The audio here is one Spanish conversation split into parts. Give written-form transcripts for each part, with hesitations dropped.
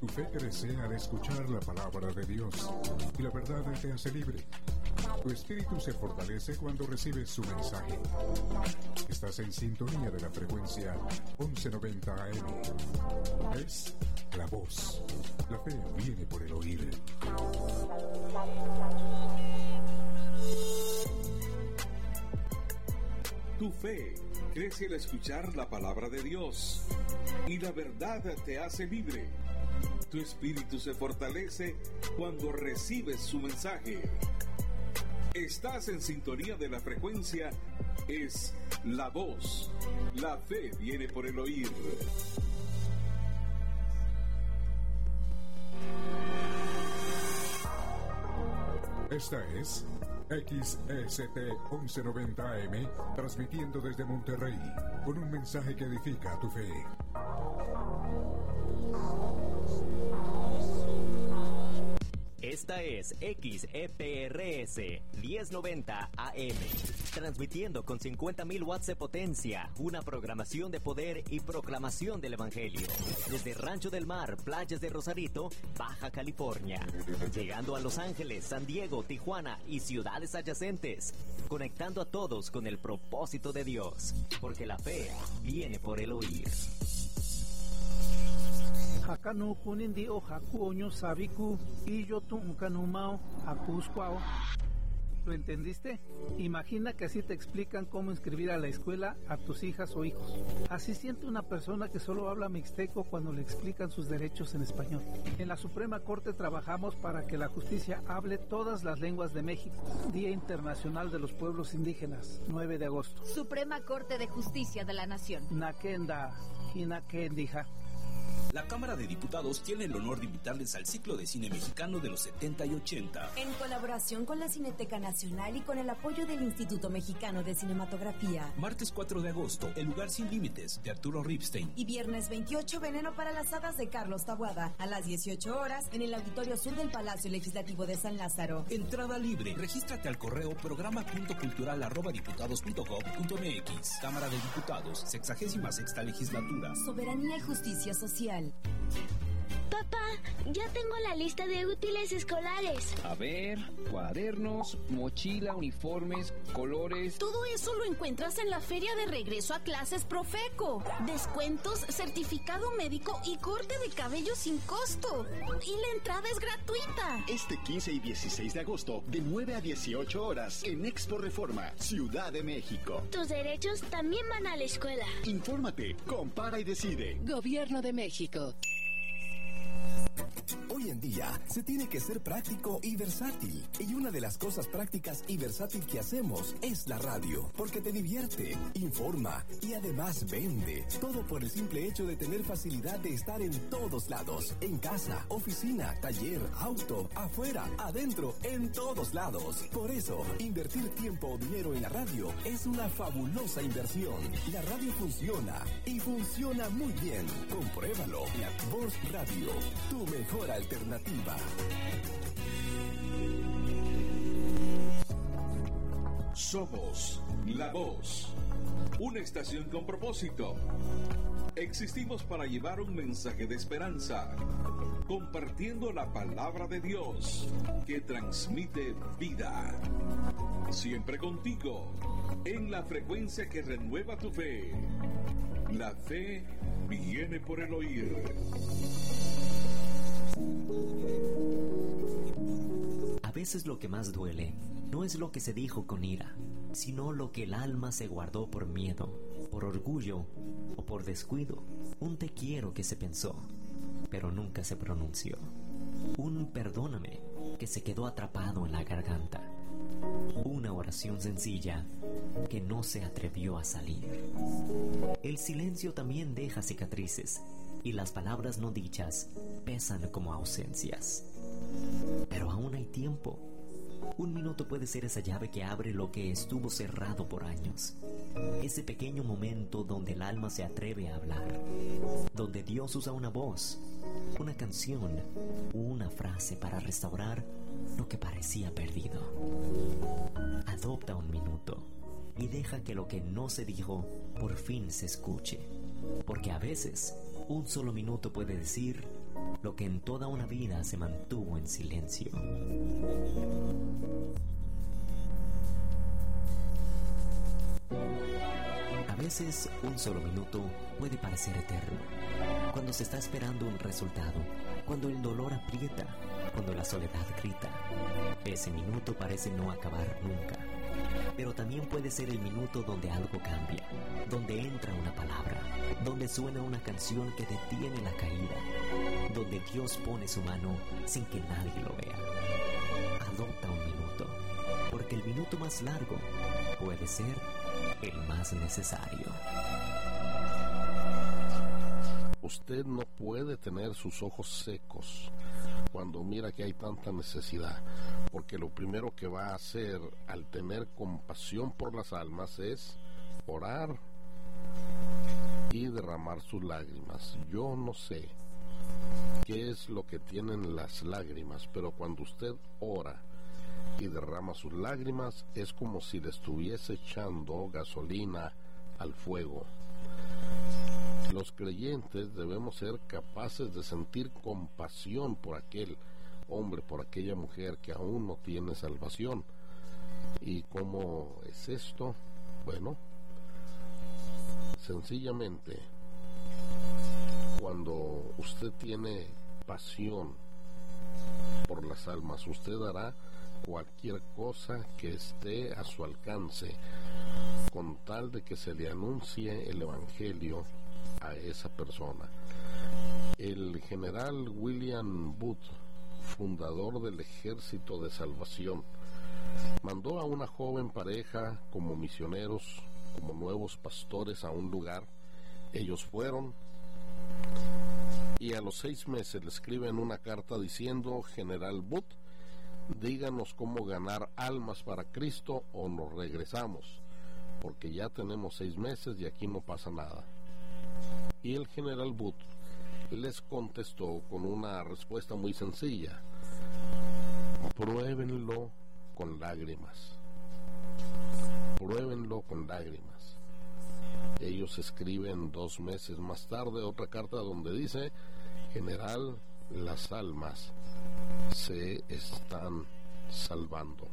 Tu fe crece al escuchar la palabra de Dios y la verdad te hace libre. Tu espíritu se fortalece cuando recibes su mensaje. Estás en sintonía de la frecuencia 1190 AM. Es la voz. La fe viene por el oír. Tu fe crece al escuchar la palabra de Dios y la verdad te hace libre. Tu espíritu se fortalece cuando recibes su mensaje. Estás en sintonía de la frecuencia, es la voz. La fe viene por el oír. Esta es XEST 1190 AM, transmitiendo desde Monterrey, con un mensaje que edifica tu fe. Esta es XEPRS 1090 AM, transmitiendo con 50.000 watts de potencia, una programación de poder y proclamación del Evangelio, desde Rancho del Mar, playas de Rosarito, Baja California, llegando a Los Ángeles, San Diego, Tijuana y ciudades adyacentes, conectando a todos con el propósito de Dios, porque la fe viene por el oír. Hakanu kunindi o haku oño sabiku y yo tu kanumao apuscuao. ¿Lo entendiste? Imagina que así te explican cómo inscribir a la escuela a tus hijas o hijos. Así siente una persona que solo habla mixteco cuando le explican sus derechos en español. En la Suprema Corte trabajamos para que la justicia hable todas las lenguas de México. Día Internacional de los Pueblos Indígenas, 9 de agosto. Suprema Corte de Justicia de la Nación. Nakenda y Nakendija. La Cámara de Diputados tiene el honor de invitarles al ciclo de cine mexicano de los 70 y 80. En colaboración con la Cineteca Nacional y con el apoyo del Instituto Mexicano de Cinematografía. Martes 4 de agosto, El lugar sin límites, de Arturo Ripstein. Y viernes 28, Veneno para las hadas, de Carlos Taboada. A las 18 horas, en el Auditorio Sur del Palacio Legislativo de San Lázaro. Entrada libre. Regístrate al correo programa.cultural@diputados.gov.mx. Cámara de Diputados, 66ª Legislatura. Soberanía y justicia social. Papá, ya tengo la lista de útiles escolares. A ver, cuadernos, mochila, uniformes, colores. Todo eso lo encuentras en la feria de regreso a clases Profeco. Descuentos, certificado médico y corte de cabello sin costo. Y la entrada es gratuita. Este 15 y 16 de agosto, de 9 a 18 horas, en Expo Reforma, Ciudad de México. Tus derechos también van a la escuela. Infórmate, compara y decide. Gobierno de México. Hoy en día se tiene que ser práctico y versátil. Y una de las cosas prácticas y versátil que hacemos es la radio, porque te divierte, informa y además vende. Todo por el simple hecho de tener facilidad de estar en todos lados. En casa, oficina, taller, auto, afuera, adentro, en todos lados. Por eso, invertir tiempo o dinero en la radio es una fabulosa inversión. La radio funciona y funciona muy bien. Compruébalo. La Voz Radio, tu mejor alternativa. Somos La Voz, una estación con propósito. Existimos para llevar un mensaje de esperanza, compartiendo la palabra de Dios que transmite vida. Siempre contigo, en la frecuencia que renueva tu fe. La fe viene por el oír. A veces lo que más duele no es lo que se dijo con ira, sino lo que el alma se guardó por miedo, por orgullo o por descuido. Un te quiero que se pensó, pero nunca se pronunció. Un perdóname que se quedó atrapado en la garganta. Una oración sencilla que no se atrevió a salir. El silencio también deja cicatrices y las palabras no dichas pesan como ausencias. Pero aún hay tiempo. Un minuto puede ser esa llave que abre lo que estuvo cerrado por años. Ese pequeño momento donde el alma se atreve a hablar, donde Dios usa una voz, una canción, una frase para restaurar lo que parecía perdido. Adopta un minuto y deja que lo que no se dijo por fin se escuche, porque a veces Un solo minuto puede decir lo que en toda una vida se mantuvo en silencio. A veces un solo minuto puede parecer eterno. Cuando se está esperando un resultado, cuando el dolor aprieta, cuando la soledad grita, ese minuto parece no acabar nunca. Pero también puede ser el minuto donde algo cambia, donde entra una palabra, donde suena una canción que detiene la caída, donde Dios pone su mano sin que nadie lo vea. Adopta un minuto, porque el minuto más largo puede ser el más necesario. Usted no puede tener sus ojos secos cuando mira que hay tanta necesidad, porque lo primero que va a hacer al tener compasión por las almas es orar y derramar sus lágrimas. Yo no sé qué es lo que tienen las lágrimas, pero cuando usted ora y derrama sus lágrimas, es como si le estuviese echando gasolina al fuego. Los creyentes debemos ser capaces de sentir compasión por aquel hombre, por aquella mujer que aún no tiene salvación. ¿Y cómo es esto? Bueno, sencillamente, cuando usted tiene pasión por las almas, usted hará cualquier cosa que esté a su alcance con tal de que se le anuncie el evangelio a esa persona. El general William Booth, fundador del Ejército de Salvación, mandó a una joven pareja como misioneros, como nuevos pastores a un lugar. Ellos fueron y a los 6 meses le escriben una carta diciendo: General Booth, díganos cómo ganar almas para Cristo o nos regresamos, porque ya tenemos 6 meses y aquí no pasa nada. Y el general Booth les contestó con una respuesta muy sencilla: pruébenlo con lágrimas. Pruébenlo con lágrimas. Ellos escriben 2 meses más tarde otra carta donde dice: General, las almas se están salvando.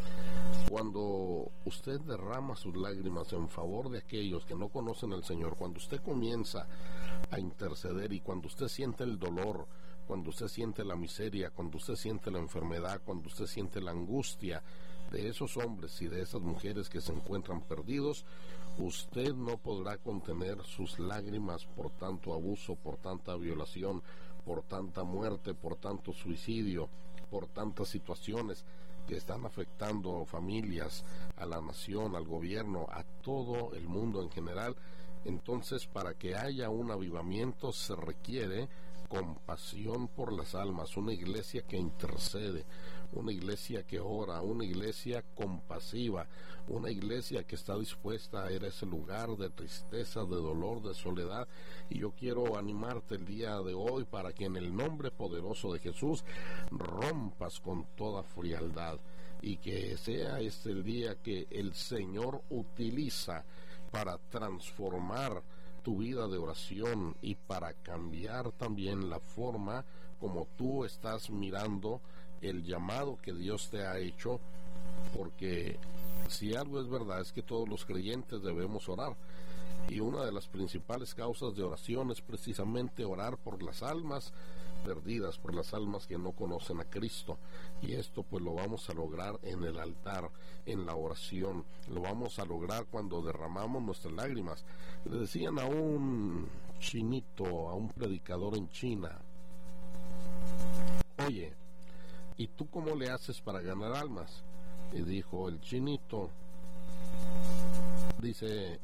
Cuando usted derrama sus lágrimas en favor de aquellos que no conocen al Señor, cuando usted comienza a interceder y cuando usted siente el dolor, cuando usted siente la miseria, cuando usted siente la enfermedad, cuando usted siente la angustia de esos hombres y de esas mujeres que se encuentran perdidos, usted no podrá contener sus lágrimas por tanto abuso, por tanta violación, por tanta muerte, por tanto suicidio, por tantas situaciones que están afectando familias, a la nación, al gobierno, a todo el mundo en general. Entonces, para que haya un avivamiento se requiere compasión por las almas, una iglesia que intercede, una iglesia que ora, una iglesia compasiva, una iglesia que está dispuesta a ir a ese lugar de tristeza, de dolor, de soledad. Y yo quiero animarte el día de hoy para que en el nombre poderoso de Jesús rompas con toda frialdad y que sea este el día que el Señor utiliza para transformar tu vida de oración y para cambiar también la forma como tú estás mirando el llamado que Dios te ha hecho, porque si algo es verdad es que todos los creyentes debemos orar, y una de las principales causas de oración es precisamente orar por las almas perdidas, por las almas que no conocen a Cristo. Y esto pues lo vamos a lograr en el altar, en la oración, lo vamos a lograr cuando derramamos nuestras lágrimas. Le decían a un chinito, a un predicador en China: oye, ¿y tú cómo le haces para ganar almas? Y dijo el chinito, dice: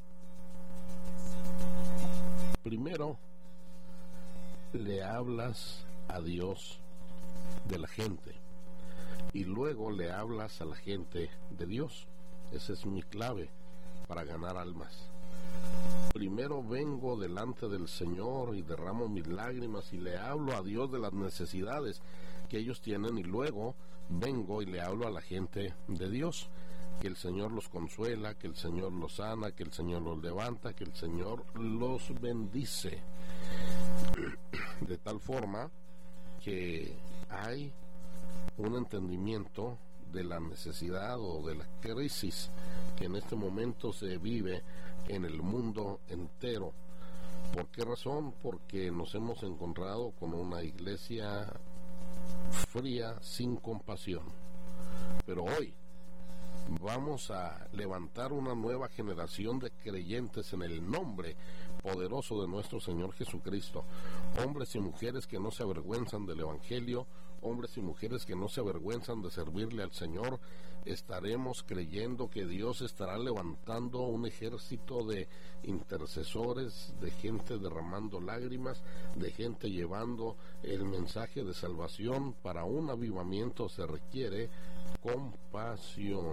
primero le hablas a Dios de la gente y luego le hablas a la gente de Dios. Esa es mi clave para ganar almas. Primero vengo delante del Señor y derramo mis lágrimas y le hablo a Dios de las necesidades que ellos tienen, y luego vengo y le hablo a la gente de Dios. que el Señor los consuela, que el Señor los sana, que el Señor los levanta, que el Señor los bendice. De tal forma que hay un entendimiento de la necesidad o de la crisis que en este momento se vive en el mundo entero. ¿Por qué razón? Porque nos hemos encontrado con una iglesia fría, sin compasión. Pero hoy vamos a levantar una nueva generación de creyentes en el nombre poderoso de nuestro Señor Jesucristo. Hombres y mujeres que no se avergüenzan del Evangelio, hombres y mujeres que no se avergüenzan de servirle al Señor. Estaremos creyendo que Dios estará levantando un ejército de intercesores, de gente derramando lágrimas, de gente llevando el mensaje de salvación. Para un avivamiento se requiere compasión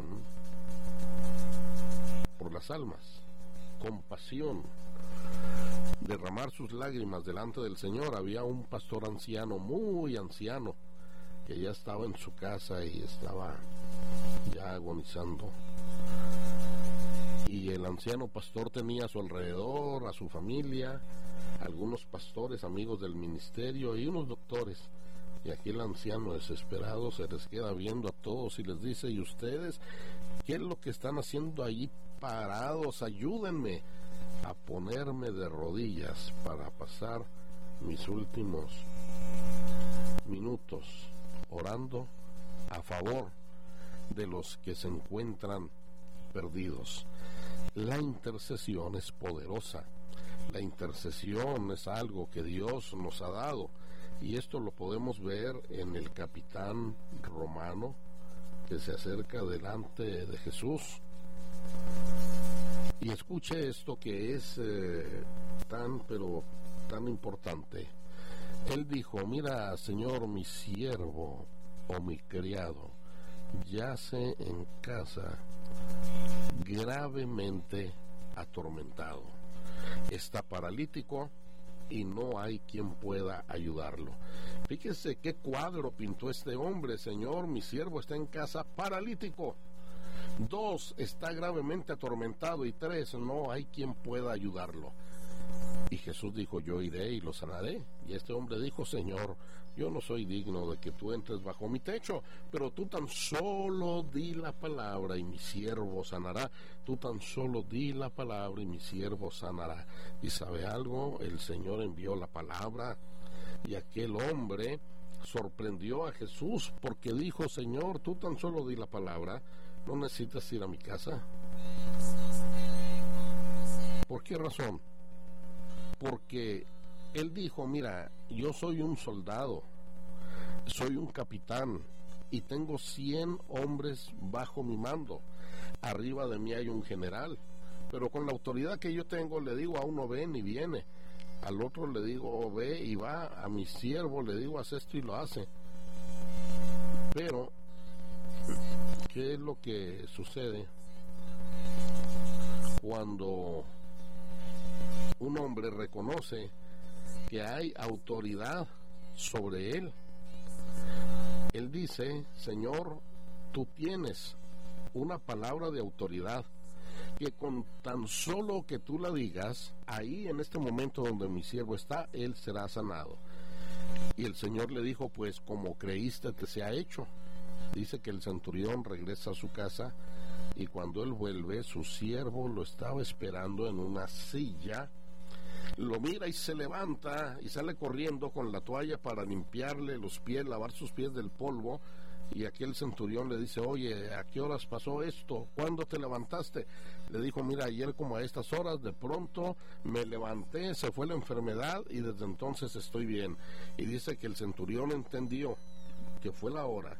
por las almas, compasión, derramar sus lágrimas delante del Señor. Había un pastor anciano, muy anciano, que ya estaba en su casa y estaba ya agonizando, y el anciano pastor tenía a su alrededor a su familia, algunos pastores amigos del ministerio y unos doctores, y aquí el anciano desesperado se les queda viendo a todos y les dice: ¿y ustedes qué es lo que están haciendo allí parados? Ayúdenme a ponerme de rodillas para pasar mis últimos minutos orando a favor de los que se encuentran perdidos. La intercesión es poderosa. La intercesión es algo que Dios nos ha dado, y esto lo podemos ver en el capitán romano que se acerca delante de Jesús. Y escuche esto que es tan importante. Él dijo: mira, Señor, mi siervo o mi criado yace en casa gravemente atormentado. Está paralítico y no hay quien pueda ayudarlo. Fíjese qué cuadro pintó este hombre. Señor, mi siervo está en casa paralítico. 2, está gravemente atormentado. Y 3, no hay quien pueda ayudarlo. Y Jesús dijo: yo iré y lo sanaré. Y este hombre dijo: Señor, yo no soy digno de que tú entres bajo mi techo, pero tú tan solo di la palabra y mi siervo sanará. Tú tan solo di la palabra y mi siervo sanará. Y ¿sabe algo? El Señor envió la palabra, y aquel hombre sorprendió a Jesús porque dijo: Señor, tú tan solo di la palabra, no necesitas ir a mi casa. ¿Por qué razón? Porque él dijo: mira, yo soy un soldado, soy un capitán y tengo 100 hombres bajo mi mando. Arriba de mí hay un general, pero con la autoridad que yo tengo le digo a uno: ven, y viene. Al otro le digo: ve, y va. A mi siervo le digo: haz esto, y lo hace. Pero ¿qué es lo que sucede cuando un hombre reconoce que hay autoridad sobre él? Él dice: Señor, tú tienes una palabra de autoridad que con tan solo que tú la digas, ahí en este momento donde mi siervo está, él será sanado. Y el Señor le dijo: pues como creíste te sea hecho. Dice que el centurión regresa a su casa, y cuando él vuelve, su siervo lo estaba esperando en una silla. Lo mira y se levanta y sale corriendo con la toalla para limpiarle los pies, lavar sus pies del polvo. Y aquel centurión le dice: oye, ¿a qué horas pasó esto? ¿Cuándo te levantaste? Le dijo: mira, ayer como a estas horas de pronto me levanté, se fue la enfermedad y desde entonces estoy bien. Y dice que el centurión entendió que fue la hora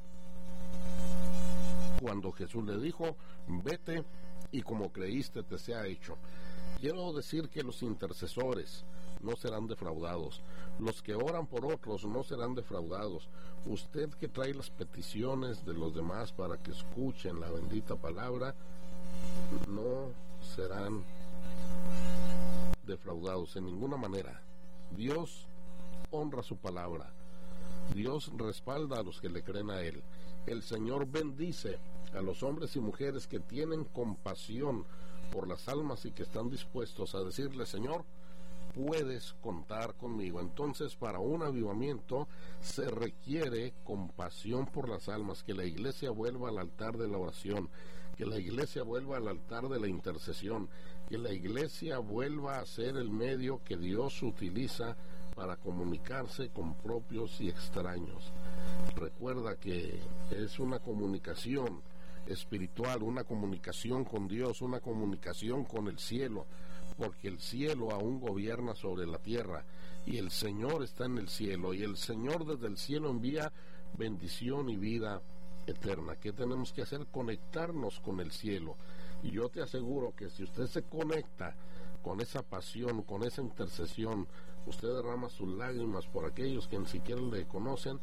cuando Jesús le dijo: vete y como creíste te sea hecho. Quiero decir que los intercesores no serán defraudados. Los que oran por otros no serán defraudados. Usted que trae las peticiones de los demás para que escuchen la bendita palabra, no serán defraudados en ninguna manera. Dios honra su palabra. Dios respalda a los que le creen a Él. El Señor bendice a los hombres y mujeres que tienen compasión por las almas y que están dispuestos a decirle: Señor, puedes contar conmigo. Entonces, para un avivamiento se requiere compasión por las almas, que la iglesia vuelva al altar de la oración, que la iglesia vuelva al altar de la intercesión, que la iglesia vuelva a ser el medio que Dios utiliza para comunicarse con propios y extraños. Recuerda que es una comunicación espiritual, una comunicación con Dios, una comunicación con el cielo, porque el cielo aún gobierna sobre la tierra y el Señor está en el cielo, y el Señor desde el cielo envía bendición y vida eterna. ¿Qué tenemos que hacer? Conectarnos con el cielo. Y yo te aseguro que si usted se conecta con esa pasión, con esa intercesión, usted derrama sus lágrimas por aquellos que ni siquiera le conocen.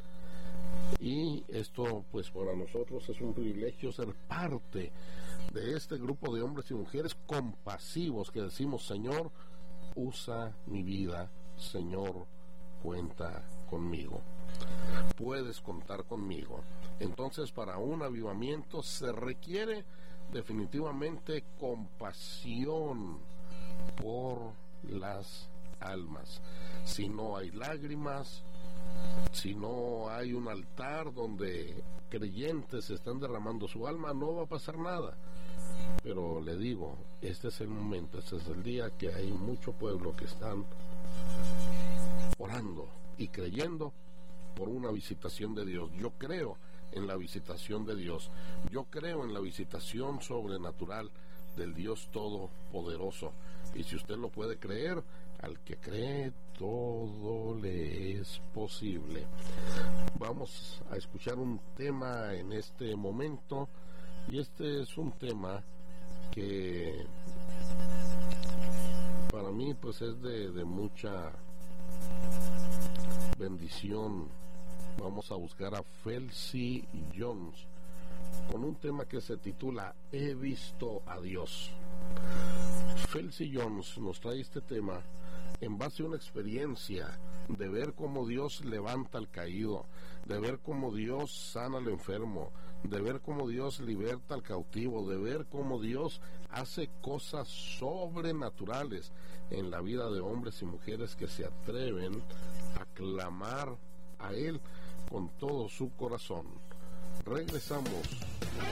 Y esto, pues, para nosotros es un privilegio ser parte de este grupo de hombres y mujeres compasivos que decimos: Señor, usa mi vida, Señor, cuenta conmigo, puedes contar conmigo. Entonces, para un avivamiento se requiere definitivamente compasión por las almas. Si no hay lágrimas, si no hay un altar donde creyentes están derramando su alma, no va a pasar nada. Pero le digo, este es el momento, este es el día que hay mucho pueblo que están orando y creyendo por una visitación de Dios. Yo creo en la visitación de Dios. Yo creo en la visitación sobrenatural del Dios Todopoderoso. Y si usted lo puede creer, al que cree todo le es posible. Vamos a escuchar un tema en este momento, y este es un tema que para mí pues es de mucha bendición. Vamos a buscar a Felcy Jones con un tema que se titula He visto a Dios. Felcy Jones nos trae este tema en base a una experiencia de ver cómo Dios levanta al caído, de ver cómo Dios sana al enfermo, de ver cómo Dios liberta al cautivo, de ver cómo Dios hace cosas sobrenaturales en la vida de hombres y mujeres que se atreven a clamar a Él con todo su corazón. Regresamos